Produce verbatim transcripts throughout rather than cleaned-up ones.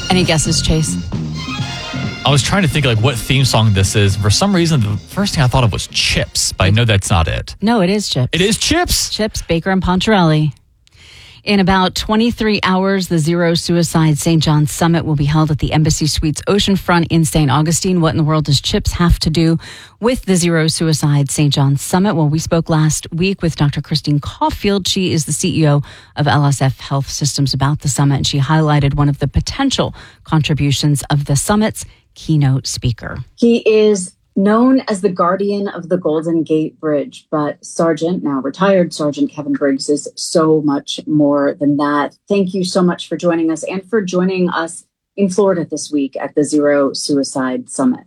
Any guesses, Chase? I was trying to think like what theme song this is. For some reason, the first thing I thought of was Chips, but I know that's not it. No, it is Chips. It is Chips? Chips, Baker and Poncherelli. In about twenty-three hours, the Zero Suicide Saint John Summit will be held at the Embassy Suites Oceanfront in Saint Augustine. What in the world does Chips have to do with the Zero Suicide Saint John Summit? Well, we spoke last week with Doctor Christine Caulfield. She is the C E O of L S F Health Systems about the summit, and she highlighted one of the potential contributions of the summit's keynote speaker. He is known as the guardian of the Golden Gate Bridge, but Sergeant, now retired Sergeant Kevin Briggs, is so much more than that. Thank you so much for joining us and for joining us in Florida this week at the Zero Suicide Summit.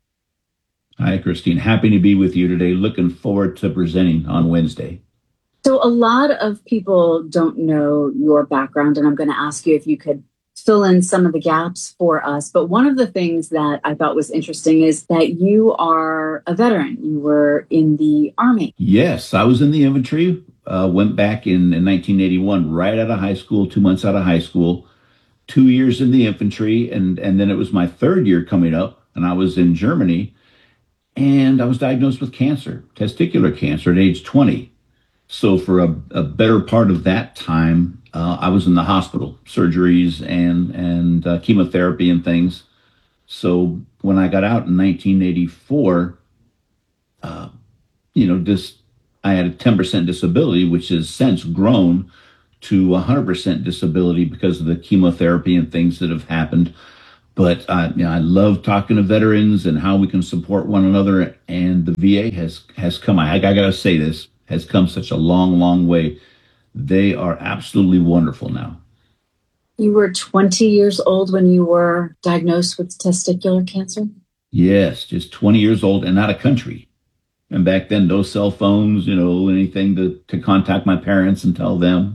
Hi, Christine. Happy to be with you today. Looking forward to presenting on Wednesday. So a lot of people don't know your background, and I'm going to ask you if you could fill in some of the gaps for us. But one of the things that I thought was interesting is that you are a veteran. You were in the Army. Yes, I was in the infantry. Uh, went back in, in nineteen eighty-one, right out of high school, two months out of high school, two years in the infantry. And, and then it was my third year coming up, and I was in Germany. And I was diagnosed with cancer, testicular cancer at age twenty. So for a, a better part of that time, Uh, I was in the hospital, surgeries and and uh, chemotherapy and things. So when I got out in nineteen eighty-four, uh, you know, this I had a ten percent disability, which has since grown to one hundred percent disability because of the chemotherapy and things that have happened. But uh, you know, I love talking to veterans and how we can support one another. And the V A has has come. I, I got to say this has come such a long, long way. They are absolutely wonderful now. You were twenty years old when you were diagnosed with testicular cancer? Yes, just twenty years old and out of country. And back then, no cell phones, you know, anything to, to contact my parents and tell them.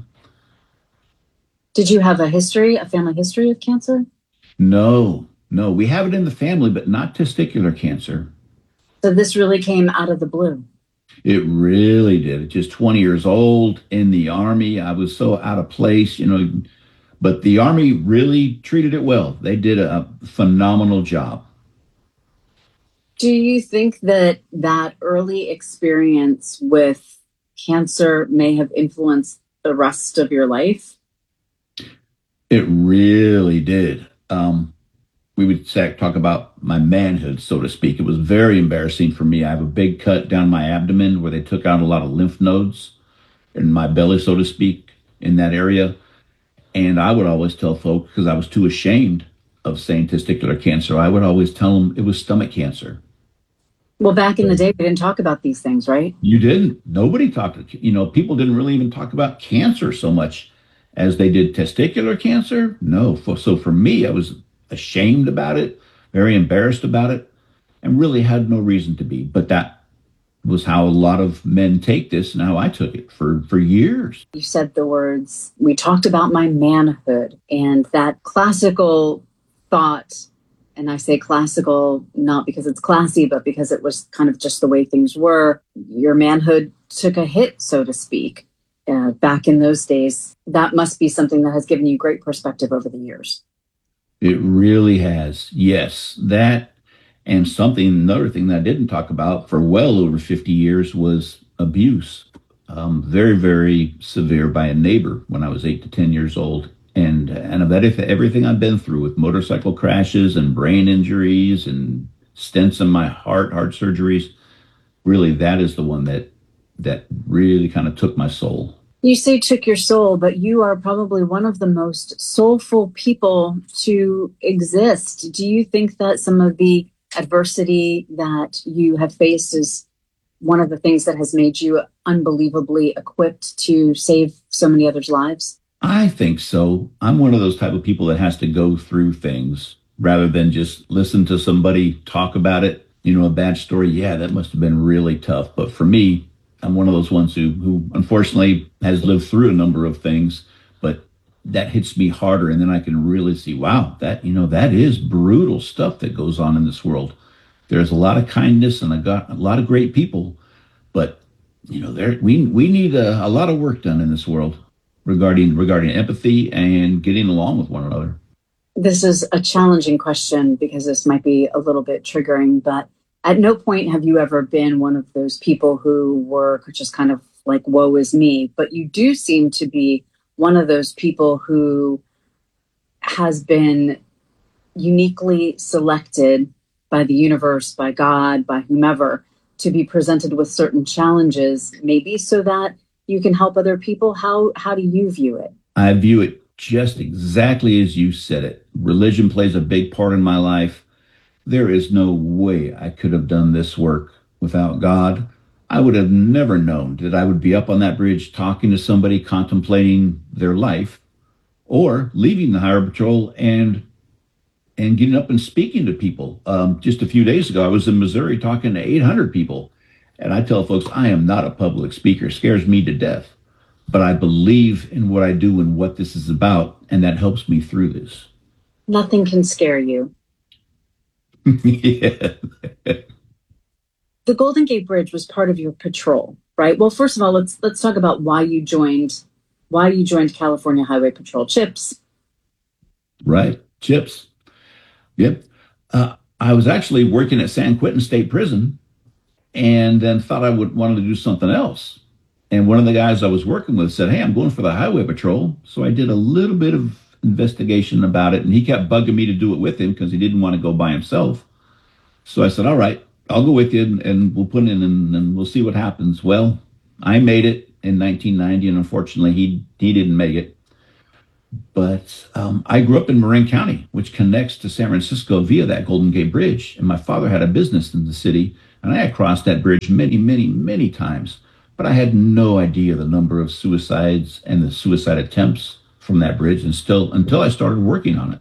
Did you have a history, a family history of cancer? No, no. We have it in the family, but not testicular cancer. So this really came out of the blue. It really did. Just twenty years old in the Army. I was so out of place, you know, but the Army really treated it well. They did a phenomenal job. Do you think that that early experience with cancer may have influenced the rest of your life? It really did. Um, we would say, talk about my manhood, so to speak. It was very embarrassing for me. I have a big cut down my abdomen where they took out a lot of lymph nodes in my belly, so to speak, in that area. And I would always tell folks, because I was too ashamed of saying testicular cancer, I would always tell them it was stomach cancer. Well, back in the day, we didn't talk about these things, right? You didn't. Nobody talked. You know, people didn't really even talk about cancer so much as they did testicular cancer. No. So for me, I was ashamed about it, very embarrassed about it, and really had no reason to be. But that was how a lot of men take this and how I took it for, for years. You said the words, we talked about my manhood, and that classical thought, and I say classical not because it's classy, but because it was kind of just the way things were. Your manhood took a hit, so to speak, uh, back in those days. That must be something that has given you great perspective over the years. It really has. Yes, that and something, another thing that I didn't talk about for well over fifty years was abuse. Um, very, very severe by a neighbor when I was eight to ten years old. And, and of everything I've been through with motorcycle crashes and brain injuries and stents in my heart, heart surgeries, really that is the one that, that really kind of took my soul. You say took your soul, but you are probably one of the most soulful people to exist. Do you think that some of the adversity that you have faced is one of the things that has made you unbelievably equipped to save so many others' lives? I think so. I'm one of those type of people that has to go through things rather than just listen to somebody talk about it. You know, a bad story. Yeah, that must have been really tough. But for me, I'm one of those ones who, who unfortunately has lived through a number of things, but that hits me harder. And then I can really see, wow, that, you know, that is brutal stuff that goes on in this world. There's a lot of kindness and I got a lot of great people, but you know, there, we, we need a, a lot of work done in this world regarding, regarding empathy and getting along with one another. This is a challenging question because this might be a little bit triggering, but at no point have you ever been one of those people who were just kind of like, woe is me. But you do seem to be one of those people who has been uniquely selected by the universe, by God, by whomever, to be presented with certain challenges, maybe so that you can help other people. How, how do you view it? I view it just exactly as you said it. Religion plays a big part in my life. There is no way I could have done this work without God. I would have never known that I would be up on that bridge talking to somebody, contemplating their life, or leaving the Highway Patrol and and getting up and speaking to people. Um, just a few days ago, I was in Missouri talking to eight hundred people. And I tell folks, I am not a public speaker. It scares me to death. But I believe in what I do and what this is about, and that helps me through this. Nothing can scare you. Yeah. The Golden Gate Bridge was part of your patrol, right? Well, first of all, let's let's talk about why you joined why you joined California Highway Patrol. Chips. Right. Chips. Yep. Uh, I was actually working at San Quentin State Prison and then thought I would wanted to do something else. And one of the guys I was working with said, hey, I'm going for the Highway Patrol. So I did a little bit of investigation about it, and he kept bugging me to do it with him because he didn't want to go by himself. So I said, all right, I'll go with you, and, and we'll put in and, and we'll see what happens. Well, I made it in nineteen ninety, and unfortunately, he he didn't make it. But um, I grew up in Marin County, which connects to San Francisco via that Golden Gate Bridge. And my father had a business in the city, and I had crossed that bridge many, many, many times. But I had no idea the number of suicides and the suicide attempts from that bridge, and still until I started working on it.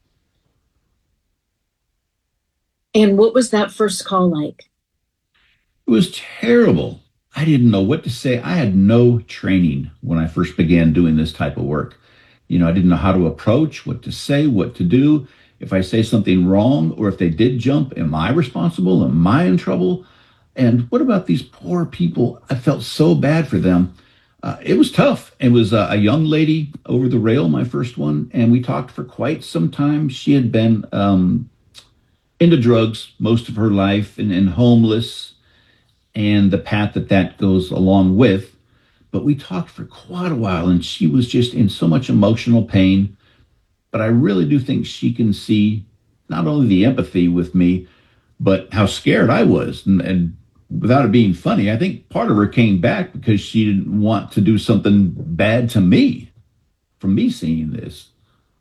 And what was that first call like? It was terrible. I didn't know what to say. I had no training when I first began doing this type of work. You know, I didn't know how to approach, what to say, what to do. If I say something wrong, or if they did jump, am I responsible? Am I in trouble? And what about these poor people? I felt so bad for them. Uh, it was tough. It was uh, a young lady over the rail, my first one, and we talked for quite some time. She had been um, into drugs most of her life and, and homeless, and the path that that goes along with. But we talked for quite a while, and she was just in so much emotional pain. But I really do think she can see not only the empathy with me, but how scared I was. And, and without it being funny, I think part of her came back because she didn't want to do something bad to me from me seeing this.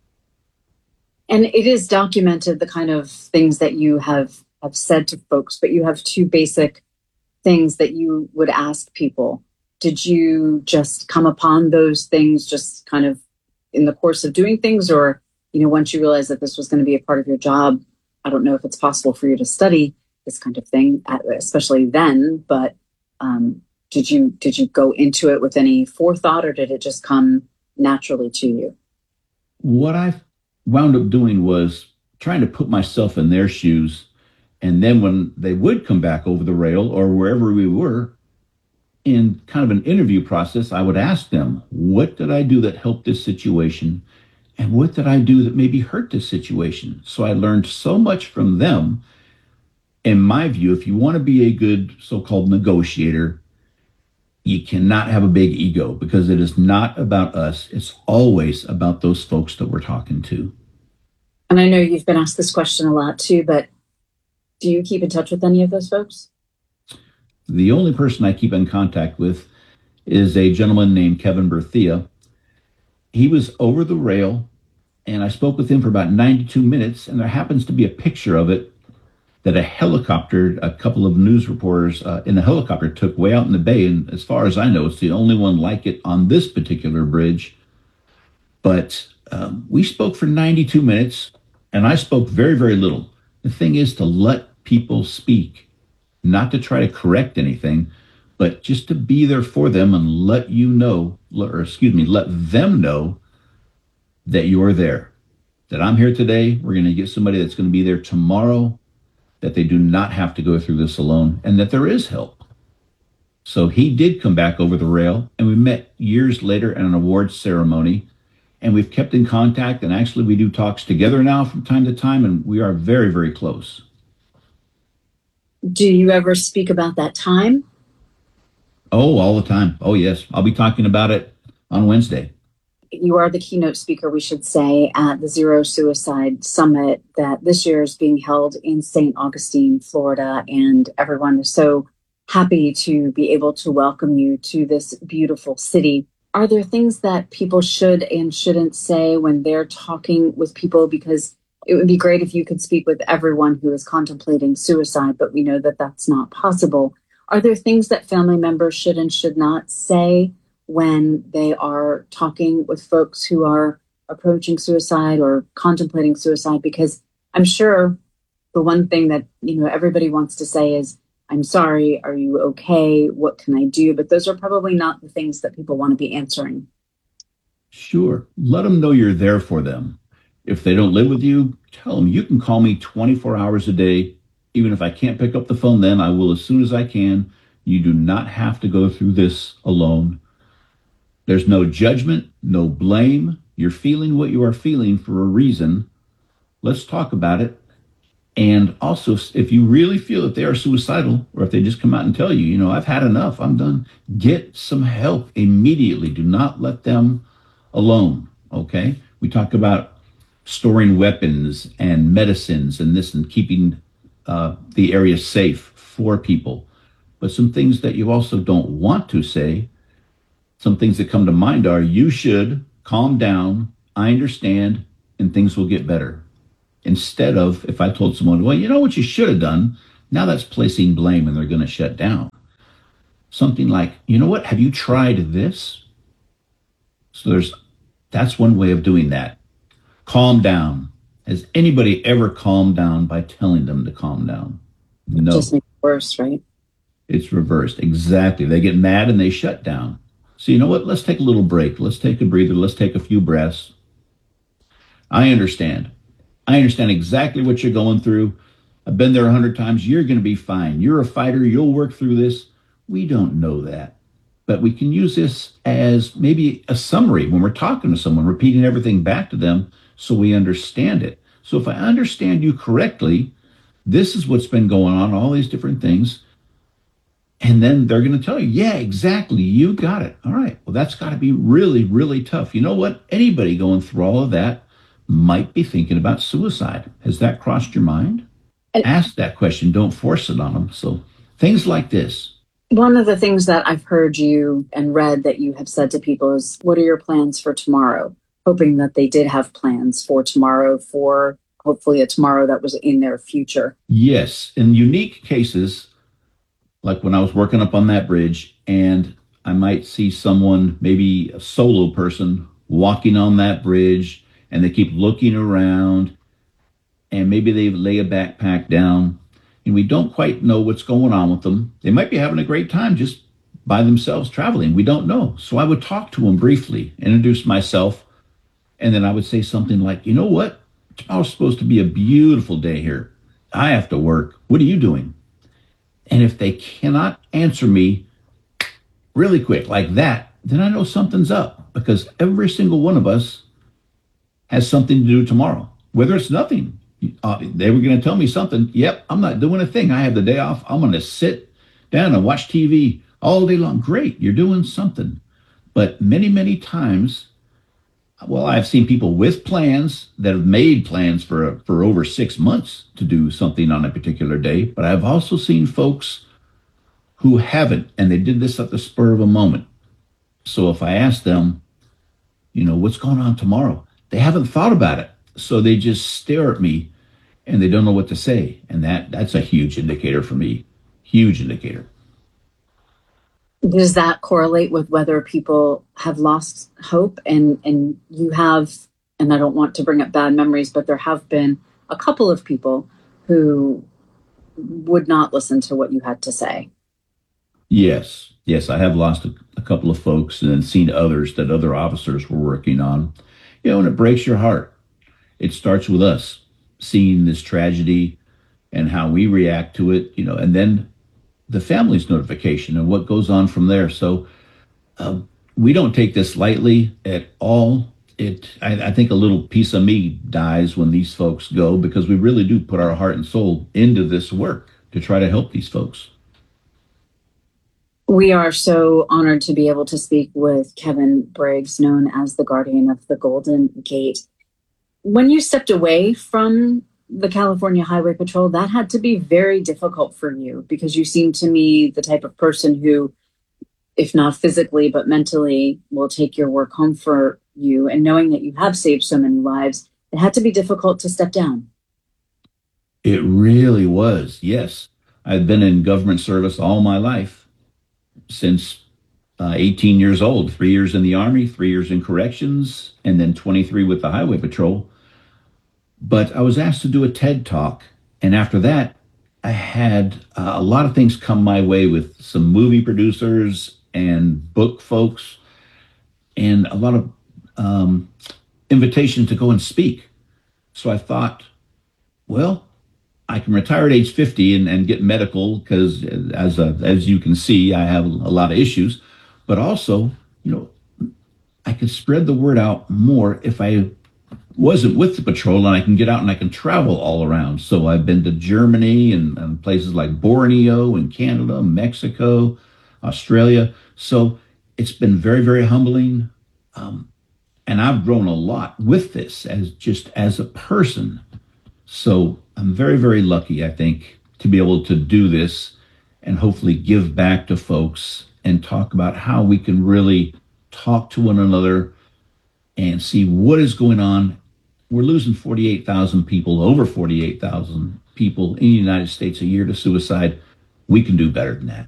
And it is documented, the kind of things that you have, have said to folks, but you have two basic things that you would ask people. Did you just come upon those things just kind of in the course of doing things? Or, you know, once you realized that this was going to be a part of your job, I don't know if it's possible for you to study this kind of thing, especially then, but um, did you did you go into it with any forethought, or did it just come naturally to you? What I wound up doing was trying to put myself in their shoes. And then when they would come back over the rail or wherever we were, in kind of an interview process, I would ask them, what did I do that helped this situation? And what did I do that maybe hurt this situation? So I learned so much from them. In my view, if you want to be a good so-called negotiator, you cannot have a big ego, because it is not about us. It's always about those folks that we're talking to. And I know you've been asked this question a lot too, but do you keep in touch with any of those folks? The only person I keep in contact with is a gentleman named Kevin Berthia. He was over the rail, and I spoke with him for about ninety-two minutes, and there happens to be a picture of it that a helicopter, a couple of news reporters uh, in a helicopter took way out in the bay. And as far as I know, it's the only one like it on this particular bridge. But um, we spoke for ninety-two minutes, and I spoke very, very little. The thing is to let people speak, not to try to correct anything, but just to be there for them and let you know, or excuse me, let them know that you're there, that I'm here today. We're going to get somebody that's going to be there tomorrow, that they do not have to go through this alone, and that there is help. So he did come back over the rail, and we met years later at an awards ceremony. and we've kept in contact. And actually, we do talks together now from time to time, and we are very, very close. Do you ever speak about that time? Oh, all the time. Oh, yes. I'll be talking about it on Wednesday. You are the keynote speaker, we should say, at the Zero Suicide Summit that this year is being held in Saint Augustine, Florida, and everyone is so happy to be able to welcome you to this beautiful city. Are there things that people should and shouldn't say when they're talking with people? Because it would be great if you could speak with everyone who is contemplating suicide, but we know that that's not possible. Are there things that family members should and should not say when they are talking with folks who are approaching suicide or contemplating suicide? Because I'm sure the one thing that, you know, everybody wants to say is, I'm sorry, are you okay? What can I do? But those are probably not the things that people want to be answering. Sure. Let them know you're there for them. If they don't live with you, tell them you can call me twenty-four hours a day. Even if I can't pick up the phone then, I will as soon as I can. You do not have to go through this alone. There's no judgment, no blame. You're feeling what you are feeling for a reason. Let's talk about it. And also, if you really feel that they are suicidal, or if they just come out and tell you, you know, I've had enough, I'm done, get some help immediately. Do not let them alone, okay? We talk about storing weapons and medicines and this and keeping uh, the area safe for people. But some things that you also don't want to say, some things that come to mind are, you should calm down, I understand, and things will get better. Instead of, if I told someone, well, you know what you should have done, now that's placing blame and they're going to shut down. Something like, you know what, have you tried this? So there's, that's one way of doing that. Calm down. Has anybody ever calmed down by telling them to calm down? No. It just makes it worse, right? It's reversed. Exactly. They get mad and they shut down. So you know what? Let's take a little break. Let's take a breather. Let's take a few breaths. I understand. I understand exactly what you're going through. I've been there a hundred times. You're going to be fine. You're a fighter. You'll work through this. We don't know that. But we can use this as maybe a summary when we're talking to someone, repeating everything back to them so we understand it. So if I understand you correctly, this is what's been going on, all these different things. And then they're going to tell you, yeah, exactly. You got it. All right. Well, that's got to be really, really tough. You know what? Anybody going through all of that might be thinking about suicide. Has that crossed your mind? And ask that question. Don't force it on them. So things like this. One of the things that I've heard you and read that you have said to people is, what are your plans for tomorrow? Hoping that they did have plans for tomorrow, for hopefully a tomorrow that was in their future. Yes. In unique cases, like when I was working up on that bridge, and I might see someone, maybe a solo person, walking on that bridge, and they keep looking around, and maybe they lay a backpack down, and we don't quite know what's going on with them. They might be having a great time just by themselves traveling. We don't know. So I would talk to them briefly, introduce myself, and then I would say something like, you know what? Tomorrow's supposed to be a beautiful day here. I have to work. What are you doing? And if they cannot answer me really quick like that, then I know something's up, because every single one of us has something to do tomorrow, whether it's nothing. Uh, they were going to tell me something. Yep, I'm not doing a thing. I have the day off. I'm going to sit down and watch T V all day long. Great, you're doing something. But many, many times, well, I've seen people with plans that have made plans for for over six months to do something on a particular day. But I've also seen folks who haven't, and they did this at the spur of a moment. So if I ask them, you know, what's going on tomorrow? They haven't thought about it. So they just stare at me and they don't know what to say. And that that's a huge indicator for me. Huge indicator. Does that correlate with whether people have lost hope? And, and you have, and I don't want to bring up bad memories, but there have been a couple of people who would not listen to what you had to say. Yes. Yes, I have lost a, a couple of folks and then seen others that other officers were working on. You know, and it breaks your heart. It starts with us seeing this tragedy and how we react to it, you know, and then the family's notification and what goes on from there. So um, we don't take this lightly at all. it I, I think a little piece of me dies when these folks go, because we really do put our heart and soul into this work to try to help these folks. We are so honored to be able to speak with Kevin Briggs, known as the Guardian of the Golden Gate. When you stepped away from the California Highway Patrol, that had to be very difficult for you, because you seem to me the type of person who, if not physically, but mentally, will take your work home for you. And knowing that you have saved so many lives, it had to be difficult to step down. It really was, yes. I've been in government service all my life, since uh, eighteen years old, three years in the Army, three years in corrections, and then twenty-three with the Highway Patrol. But I was asked to do a TED Talk, and after that, I had uh, a lot of things come my way with some movie producers and book folks, and a lot of um, invitation to go and speak. So I thought, well, I can retire at age fifty and, and get medical, because as a, as you can see, I have a lot of issues. But also, you know, I could spread the word out more if I wasn't with the patrol, and I can get out and I can travel all around. So I've been to Germany and, and places like Borneo and Canada, Mexico, Australia. So it's been very, very humbling. Um, and I've grown a lot with this as just as a person. So I'm very, very lucky, I think, to be able to do this and hopefully give back to folks and talk about how we can really talk to one another and see what is going on. We're losing forty-eight thousand people, over forty-eight thousand people in the United States a year to suicide. We can do better than that.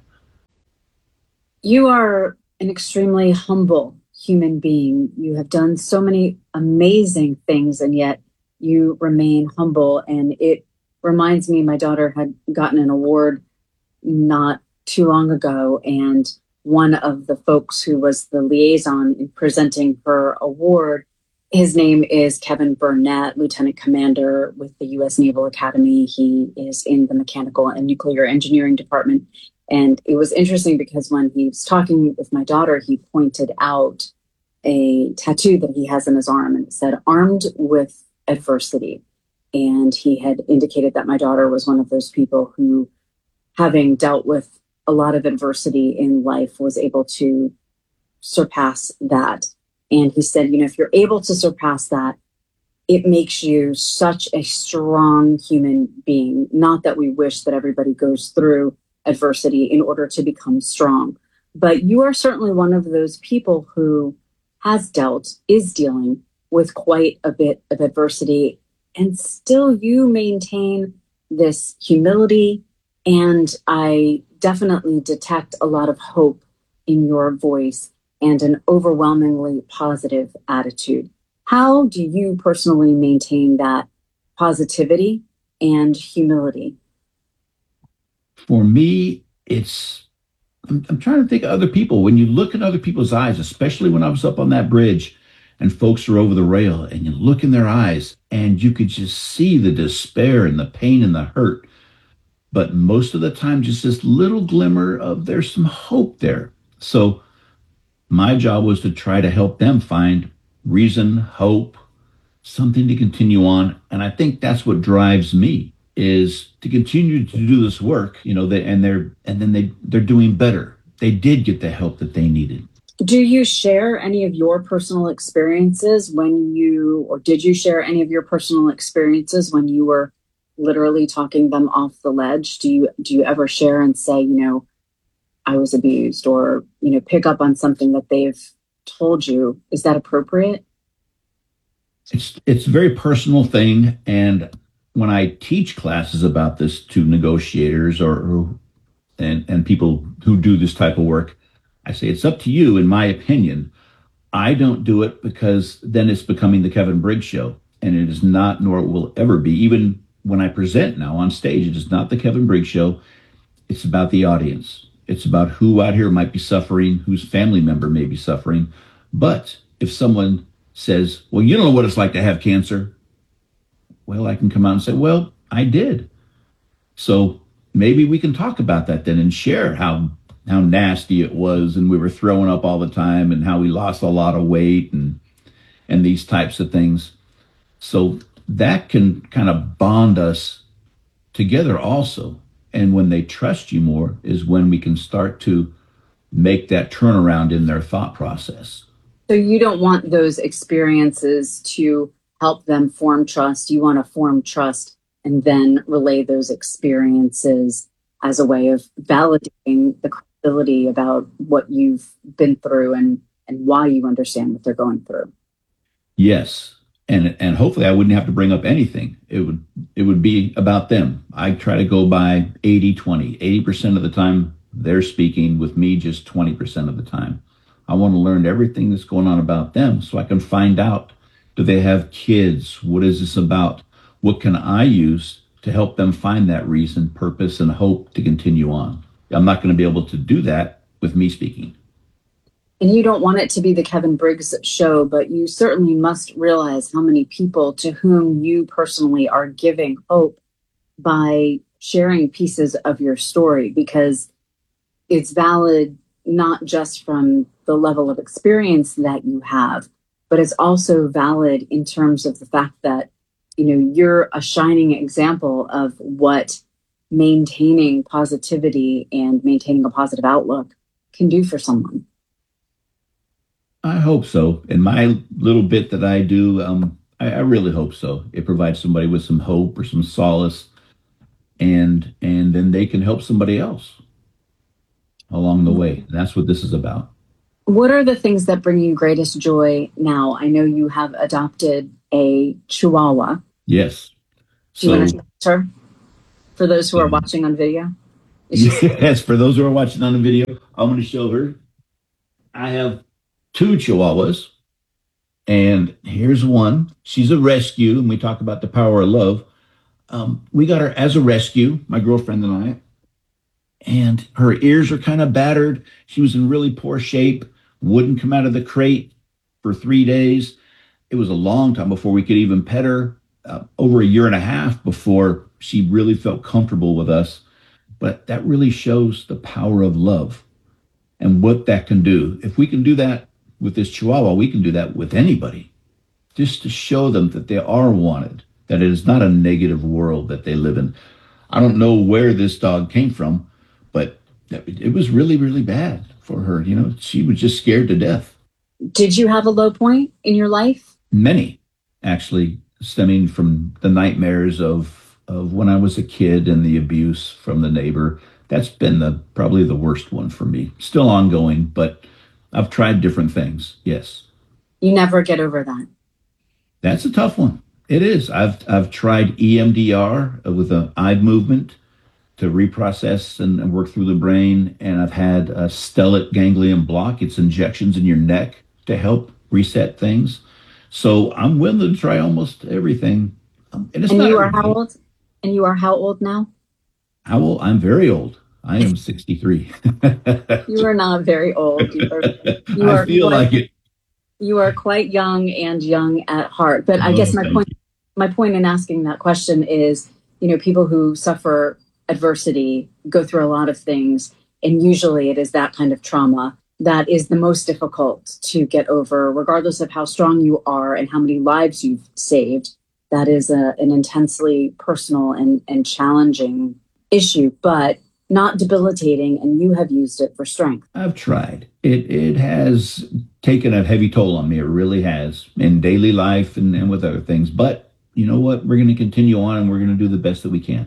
You are an extremely humble human being. You have done so many amazing things, and yet you remain humble. And it reminds me, my daughter had gotten an award not too long ago, and one of the folks who was the liaison in presenting her award, his name is Kevin Burnett, Lieutenant Commander with the U S Naval Academy. He is in the Mechanical and Nuclear Engineering Department. And it was interesting because when he was talking with my daughter, he pointed out a tattoo that he has on his arm, and it said, "Armed with Adversity." And he had indicated that my daughter was one of those people who, having dealt with a lot of adversity in life, was able to surpass that. And he said, you know, if you're able to surpass that, it makes you such a strong human being. Not that we wish that everybody goes through adversity in order to become strong, but you are certainly one of those people who has dealt, is dealing with quite a bit of adversity, and still you maintain this humility. And I definitely detect a lot of hope in your voice and an overwhelmingly positive attitude. How do you personally maintain that positivity and humility? For me, it's, I'm, I'm trying to think of other people. When you look in other people's eyes, especially when I was up on that bridge and folks are over the rail, and you look in their eyes and you could just see the despair and the pain and the hurt. But most of the time, just this little glimmer of there's some hope there. So my job was to try to help them find reason, hope, something to continue on. And I think that's what drives me, is to continue to do this work, you know, they, and they're, and then they, they're doing better. They did get the help that they needed. Do you share any of your personal experiences when you, or did you share any of your personal experiences when you were literally talking them off the ledge? Do you, do you ever share and say, you know, I was abused, or, you know, pick up on something that they've told you? Is that appropriate? It's, it's a very personal thing. And when I teach classes about this to negotiators or, or and, and people who do this type of work, I say, it's up to you. In my opinion, I don't do it, because then it's becoming the Kevin Briggs show, and it is not, nor it will ever be. Even when I present now on stage, it is not the Kevin Briggs show. It's about the audience. It's about who out here might be suffering, whose family member may be suffering. But if someone says, well, you don't know what it's like to have cancer, well, I can come out and say, well, I did. So maybe we can talk about that then and share how how nasty it was, and we were throwing up all the time, and how we lost a lot of weight, and and these types of things. So that can kind of bond us together also. And when they trust you more is when we can start to make that turnaround in their thought process. So you don't want those experiences to help them form trust. You want to form trust and then relay those experiences as a way of validating the credibility about what you've been through and, and why you understand what they're going through. Yes. And and hopefully I wouldn't have to bring up anything. It would it would be about them. I try to go by eighty twenty. eighty percent of the time they're speaking with me, just twenty percent of the time. I want to learn everything that's going on about them so I can find out, do they have kids? What is this about? What can I use to help them find that reason, purpose, and hope to continue on? I'm not going to be able to do that with me speaking. And you don't want it to be the Kevin Briggs show, but you certainly must realize how many people to whom you personally are giving hope by sharing pieces of your story, because it's valid not just from the level of experience that you have, but it's also valid in terms of the fact that, you know, you're a shining example of what maintaining positivity and maintaining a positive outlook can do for someone. I hope so. In my little bit that I do, um, I, I really hope so. It provides somebody with some hope or some solace, and and then they can help somebody else along the way. And that's what this is about. What are the things that bring you greatest joy now? I know you have adopted a Chihuahua. Yes. Do you so, want to introduce her for those who are um, watching on video? Yes, for those who are watching on the video, I'm going to show her. I have two Chihuahuas, and here's one. She's a rescue, and we talk about the power of love. Um, we got her as a rescue, my girlfriend and I, and her ears are kind of battered. She was in really poor shape, wouldn't come out of the crate for three days. It was a long time before we could even pet her, uh, over a year and a half before she really felt comfortable with us. But that really shows the power of love and what that can do. If we can do that with this Chihuahua, we can do that with anybody, just to show them that they are wanted, that it is not a negative world that they live in. I don't know where this dog came from, but it was really, really bad for her. You know, she was just scared to death. Did you have a low point in your life? Many, actually, stemming from the nightmares of, of when I was a kid and the abuse from the neighbor. That's been the probably the worst one for me. Still ongoing, but I've tried different things. Yes. You never get over that. That's a tough one. It is. I've I've tried E M D R with an eye movement to reprocess and, and work through the brain, and I've had a stellate ganglion block. It's injections in your neck to help reset things. So I'm willing to try almost everything. And, it's and not you are everything. How old? And you are how old now? How old? I'm very old. I am sixty-three. You are not very old. You are, you I are feel quite, like it. You are quite young and young at heart. But I oh, guess my point, you. my point in asking that question is, you know, people who suffer adversity go through a lot of things, and usually it is that kind of trauma that is the most difficult to get over, regardless of how strong you are and how many lives you've saved. That is a, an intensely personal and, and challenging issue, but not debilitating, and you have used it for strength. I've tried. It it has taken a heavy toll on me. It really has, in daily life and, and with other things. But you know what? We're going to continue on, and we're going to do the best that we can.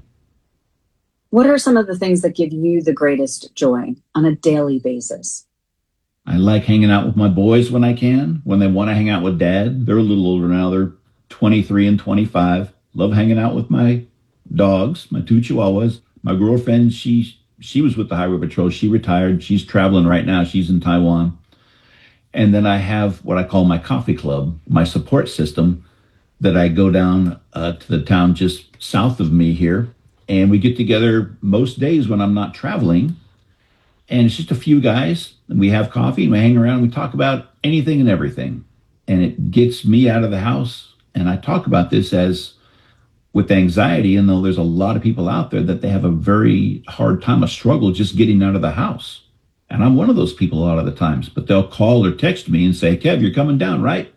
What are some of the things that give you the greatest joy on a daily basis? I like hanging out with my boys when I can, when they want to hang out with dad. They're a little older now. They're twenty-three and twenty-five. Love hanging out with my dogs, my two Chihuahuas. My girlfriend, she she was with the Highway Patrol. She retired. She's traveling right now. She's in Taiwan. And then I have what I call my coffee club, my support system, that I go down uh, to the town just south of me here. And we get together most days when I'm not traveling. And it's just a few guys. And we have coffee and we hang around. And we talk about anything and everything. And it gets me out of the house. And I talk about this as with anxiety, and though there's a lot of people out there that they have a very hard time, a struggle just getting out of the house. And I'm one of those people a lot of the times, but they'll call or text me and say, Kev, you're coming down, right?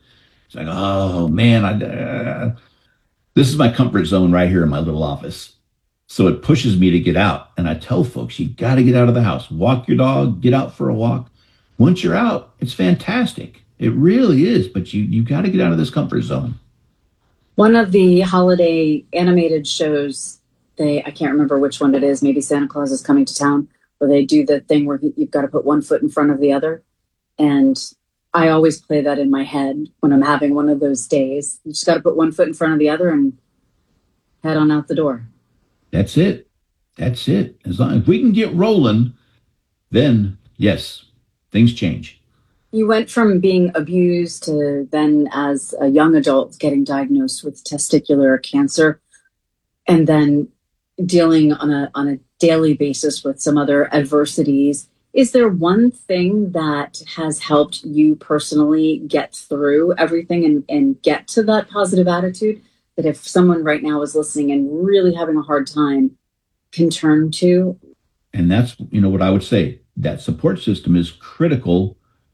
It's like, oh man, I, uh, this is my comfort zone right here in my little office. So it pushes me to get out. And I tell folks, you got to get out of the house, walk your dog, get out for a walk. Once you're out, it's fantastic. It really is. But you, you got to get out of this comfort zone. One of the holiday animated shows, they, I can't remember which one it is. Maybe Santa Claus is Coming to Town, where they do the thing where you've got to put one foot in front of the other. And I always play that in my head when I'm having one of those days. You just got to put one foot in front of the other and head on out the door. That's it. That's it. As long as we can get rolling, then yes, things change. You went from being abused to then, as a young adult, getting diagnosed with testicular cancer, and then dealing on a on a daily basis with some other adversities. Is there one thing that has helped you personally get through everything and, and get to that positive attitude that if someone right now is listening and really having a hard time can turn to? And that's, you know, what I would say. That support system is critical.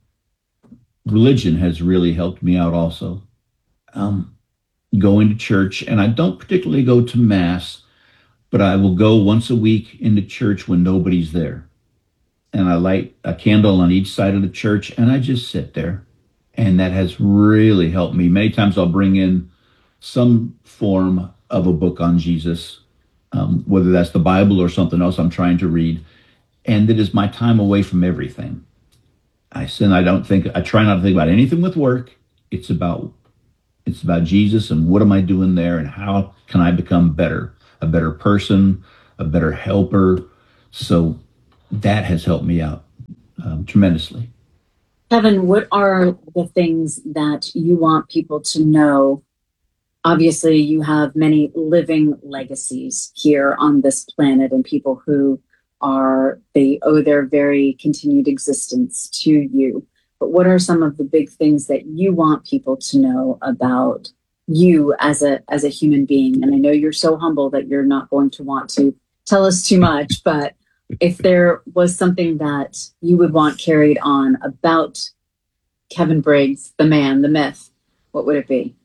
Religion has really helped me out also. Um, going to church, and I don't particularly go to mass, but I will go once a week into church when nobody's there. And I light a candle on each side of the church, and I just sit there. And that has really helped me. Many times I'll bring in some form of a book on Jesus, um, whether that's the Bible or something else I'm trying to read. And it is my time away from everything. I sin. I don't think, I try not to think about anything with work. It's about, it's about Jesus and what am I doing there and how can I become better, a better person, a better helper. So that has helped me out um, tremendously. Kevin, what are the things that you want people to know? Obviously, you have many living legacies here on this planet and people who are, they owe their very continued existence to you. But what are some of the big things that you want people to know about you as a as a human being? And I know you're so humble that you're not going to want to tell us too much, but if there was something that you would want carried on about Kevin Briggs, the man, the myth, what would it be?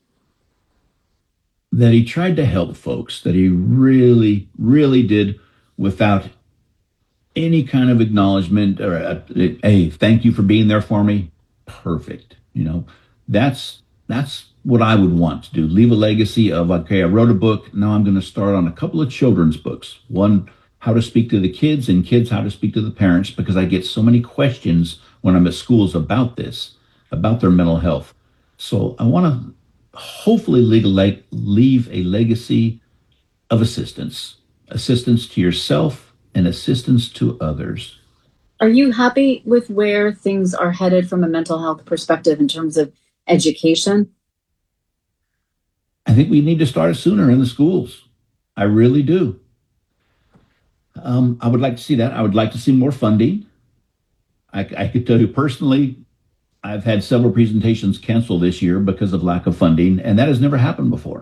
That he tried to help folks, that he really, really did without any kind of acknowledgement or, a, hey, thank you for being there for me. Perfect. You know, that's, that's what I would want to do. Leave a legacy of, okay, I wrote a book. Now I'm going to start on a couple of children's books. One, how to speak to the kids, and kids, how to speak to the parents, because I get so many questions when I'm at schools about this, about their mental health. So I want to hopefully leave a, leg- leave a legacy of assistance, assistance to yourself and assistance to others. Are you happy with where things are headed from a mental health perspective in terms of education? I think we need to start sooner in the schools. I really do. Um, I would like to see that. I would like to see more funding. I, I could tell you personally, I've had several presentations canceled this year because of lack of funding, and that has never happened before.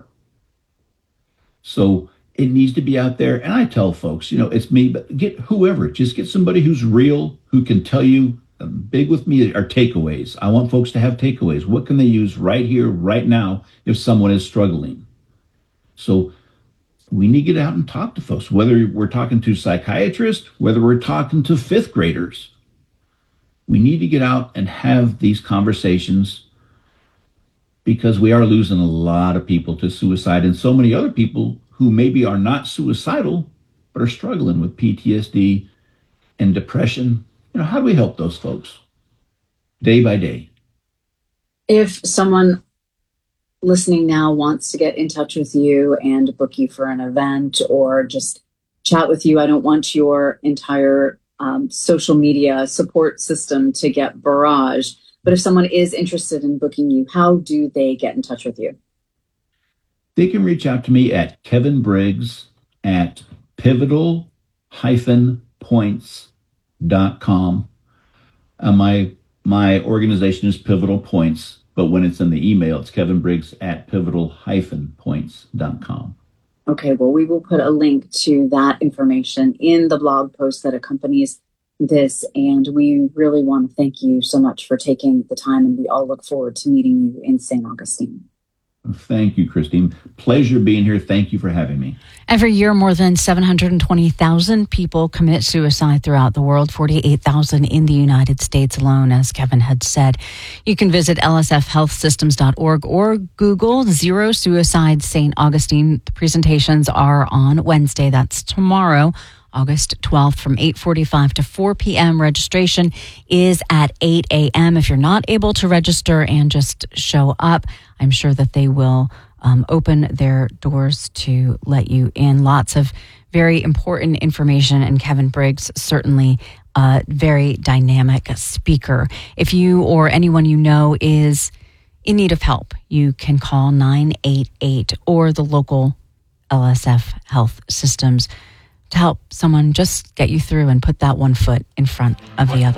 So it needs to be out there. And I tell folks, you know, it's me, but get whoever, just get somebody who's real, who can tell you. Um, big with me are takeaways. I want folks to have takeaways. What can they use right here, right now, if someone is struggling? So we need to get out and talk to folks, whether we're talking to psychiatrists, whether we're talking to fifth graders. We need to get out and have these conversations because we are losing a lot of people to suicide and so many other people who maybe are not suicidal, but are struggling with P T S D and depression. You know, how do we help those folks day by day? If someone listening now wants to get in touch with you and book you for an event or just chat with you, I don't want your entire um, social media support system to get barraged. But if someone is interested in booking you, how do they get in touch with you? They can reach out to me at Kevin Briggs at pivotal points dot com. Uh, my my organization is Pivotal Points, but when it's in the email, it's Kevin Briggs at pivotal points dot com. Okay, well, we will put a link to that information in the blog post that accompanies this, and we really want to thank you so much for taking the time, and we all look forward to meeting you in Saint Augustine. Thank you, Christine. Pleasure being here. Thank you for having me. Every year, more than seven hundred twenty thousand people commit suicide throughout the world, forty-eight thousand in the United States alone, as Kevin had said. You can visit L S F health systems dot org or Google Zero Suicide Saint Augustine. The presentations are on Wednesday. That's tomorrow, August twelfth, from eight forty-five to four p.m. Registration is at eight a.m. If you're not able to register and just show up, I'm sure that they will um, open their doors to let you in. Lots of very important information, and Kevin Briggs certainly a very dynamic speaker. If you or anyone you know is in need of help, you can call nine eight eight or the local L S F Health Systems to help someone just get you through and put that one foot in front of the other.